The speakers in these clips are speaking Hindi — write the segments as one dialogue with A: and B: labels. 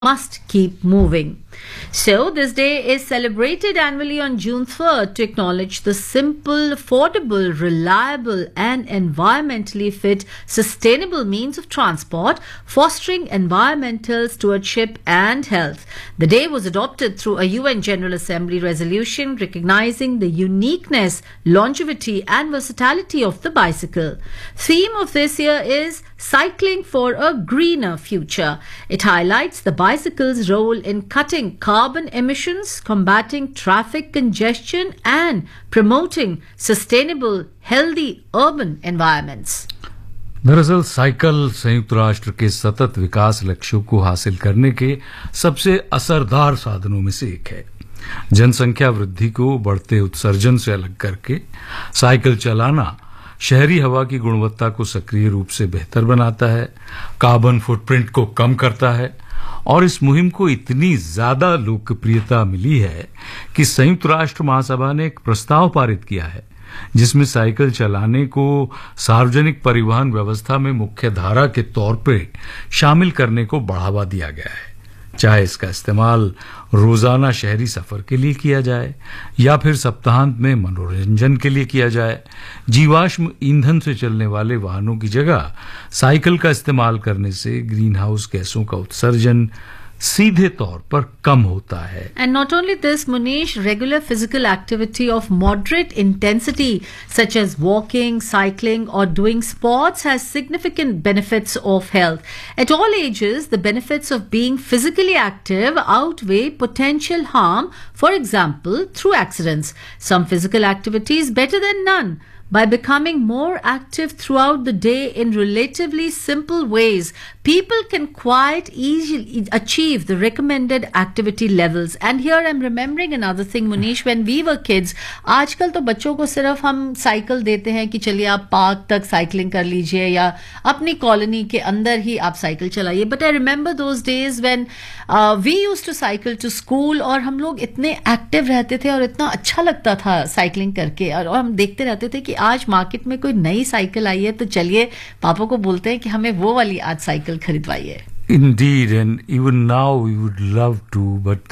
A: must keep moving. So, this day is celebrated annually on June 3rd to acknowledge the simple, affordable, reliable, and environmentally fit, sustainable means of transport, fostering environmental stewardship and health. The day was adopted through a UN General Assembly resolution recognizing the uniqueness, longevity, and versatility of the bicycle. Theme of this year is Cycling for a Greener Future. It highlights the bicycle's role in cutting carbon emissions, combating traffic congestion, and promoting sustainable, healthy urban environments.
B: दरअसल साइकिल संयुक्त राष्ट्र के सतत विकास लक्ष्यों को हासिल करने के सबसे असरदार साधनों में से एक है। जनसंख्या वृद्धि को बढ़ते उत्सर्जन से अलग करके साइकिल चलाना शहरी हवा की गुणवत्ता को सक्रिय रूप से बेहतर बनाता है, कार्बन फुटप्रिंट को कम करता है और इस मुहिम को इतनी ज्यादा लोकप्रियता मिली है कि संयुक्त राष्ट्र महासभा ने एक प्रस्ताव पारित किया है जिसमें साइकिल चलाने को सार्वजनिक परिवहन व्यवस्था में मुख्य धारा के तौर पर शामिल करने को बढ़ावा दिया गया है। चाहे इसका इस्तेमाल रोजाना शहरी सफर के लिए किया जाए या फिर सप्ताहांत में मनोरंजन के लिए किया जाए, जीवाश्म ईंधन से चलने वाले वाहनों की जगह साइकिल का इस्तेमाल करने से ग्रीन हाउस गैसों का उत्सर्जन सीधे तौर पर कम होता है।
A: And not only this, Munish, regular physical activity of moderate intensity such as walking, cycling or doing sports has significant benefits of health. At all ages, the benefits of being physically active outweigh potential harm, for example, through accidents. Some physical activity is better than none. By becoming more active throughout the day in relatively simple ways, people can quite easily achieve the recommended activity levels. And here I'm remembering another thing, Munish, when we were kids, आजकल तो बच्चों को सिर्फ हम साइकिल देते हैं कि चलिए आप पार्क तक साइकिलिंग कर लीजिए या अपनी कॉलोनी के अंदर ही आप साइकिल चलाइए. But I remember those days when we used to cycle to school और हम लोग इतने एक्टिव रहते थे और इतना अच्छा लगता था साइकिलिंग करके और हम देखते रहते थे कि आज मार्केट में कोई नई साइकिल आई है तो चलिए पापा को बोलते हैं कि हमें वो वाली आज cycle खरीदवाइए.
B: Indeed, and even now we would love to, but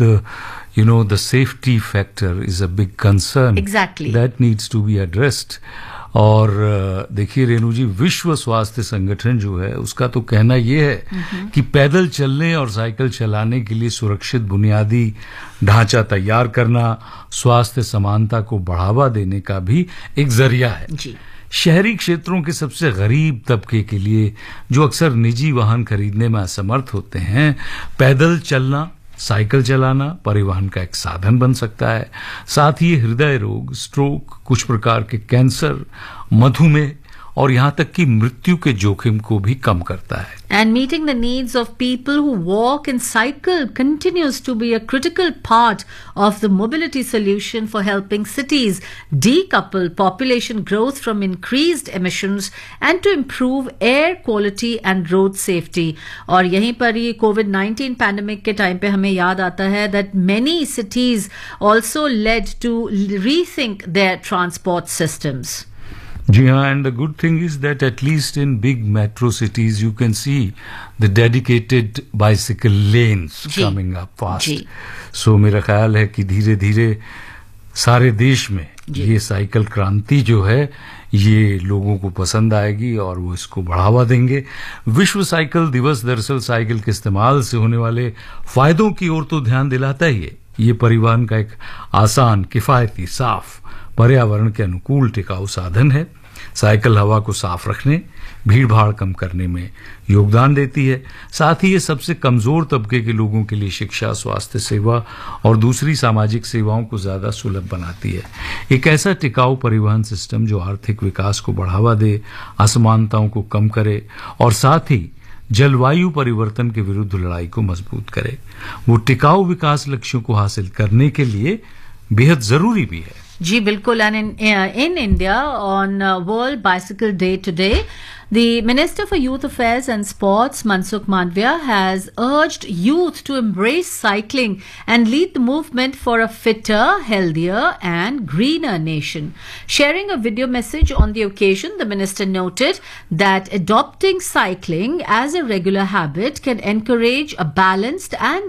B: the safety factor is a big concern.
A: Exactly.
B: That needs to be addressed. और देखिए रेणु जी, विश्व स्वास्थ्य संगठन जो है उसका तो कहना ये है कि पैदल चलने और साइकिल चलाने के लिए सुरक्षित बुनियादी ढांचा तैयार करना स्वास्थ्य समानता को बढ़ावा देने का भी एक जरिया है
A: जी.
B: शहरी क्षेत्रों के सबसे गरीब तबके के लिए जो अक्सर निजी वाहन खरीदने में असमर्थ होते हैं, पैदल चलना, साइकिल चलाना परिवहन का एक साधन बन सकता है. साथ ही हृदय रोग, स्ट्रोक, कुछ प्रकार के कैंसर, मधुमेह और यहां तक कि मृत्यु के जोखिम को भी कम करता है.
A: And meeting the needs of people who walk and cycle continues to be a critical part of the mobility solution for helping cities decouple population growth from increased emissions and to improve air quality and road safety. और यहीं पर ये COVID-19 pandemic के टाइम पे हमें याद आता है that many cities also led to rethink their transport systems.
B: जी हाँ, and the good thing is that at least in big metro cities you can see the dedicated bicycle lanes coming up fast. So मेरा ख्याल है कि धीरे धीरे सारे देश में ये साइकिल क्रांति जो है ये लोगों को पसंद आएगी और वो इसको बढ़ावा देंगे. विश्व साइकिल दिवस दरअसल साइकिल के इस्तेमाल से होने वाले फायदों की ओर तो ध्यान दिलाता ही है. ये परिवहन का एक आसान, किफायती, साफ, पर्यावरण के अनुकूल, टिकाऊ साधन है. साइकिल हवा को साफ रखने, भीड़ भाड़ कम करने में योगदान देती है. साथ ही ये सबसे कमजोर तबके के लोगों के लिए शिक्षा, स्वास्थ्य सेवा और दूसरी सामाजिक सेवाओं को ज्यादा सुलभ बनाती है. एक ऐसा टिकाऊ परिवहन सिस्टम जो आर्थिक विकास को बढ़ावा दे, असमानताओं को कम करे और साथ ही जलवायु परिवर्तन के विरुद्ध लड़ाई को मजबूत करे, वो टिकाऊ विकास लक्ष्यों को हासिल करने के लिए बेहद जरूरी भी है.
A: जी बिल्कुल. And in India on World Bicycle Day today, the Minister for Youth Affairs and Sports, Mansukh Mandavia, has urged youth to embrace cycling and lead the movement for a fitter, healthier and greener nation. Sharing a video message on the occasion, the minister noted that adopting cycling as a regular habit can encourage a balanced and